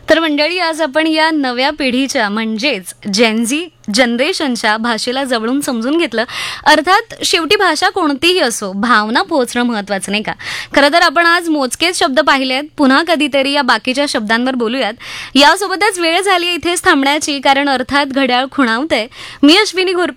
तर मंडळी, आज आपण या नव्या पिढीच्या म्हणजेच जेनझी जनरेशनच्या भाषेला जवळून समजून घेतलं. अर्थात शेवटी भाषा कोणतीही असो, भावना पोहोचणं महत्वाचं, नाही का? खरं तर आपण आज मोजकेच शब्द पाहिलेत. पुन्हा कधीतरी या बाकीच्या शब्दांवर बोलूयात. यासोबतच वेळ झाली इथेच थांबण्याची, कारण अर्थात घड्याळ खुणावतंय. मी अश्विनी घोरपडे